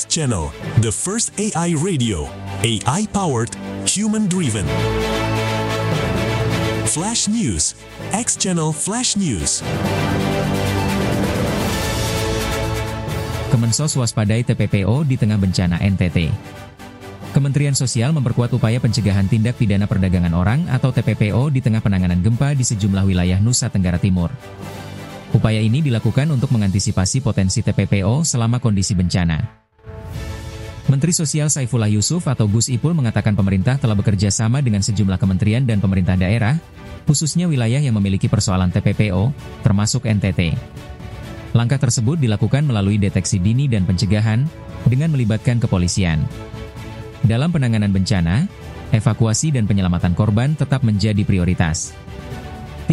Channel, the first AI radio, AI-powered, human-driven. Flash News, X Channel Flash News. Kemensos waspadai TPPO di tengah bencana NTT. Kementerian Sosial memperkuat upaya pencegahan tindak pidana perdagangan orang atau TPPO di tengah penanganan gempa di sejumlah wilayah Nusa Tenggara Timur. Upaya ini dilakukan untuk mengantisipasi potensi TPPO selama kondisi bencana. Menteri Sosial Saifullah Yusuf atau Gus Ipul mengatakan pemerintah telah bekerja sama dengan sejumlah kementerian dan pemerintah daerah, khususnya wilayah yang memiliki persoalan TPPO, termasuk NTT. Langkah tersebut dilakukan melalui deteksi dini dan pencegahan, dengan melibatkan kepolisian. Dalam penanganan bencana, evakuasi dan penyelamatan korban tetap menjadi prioritas.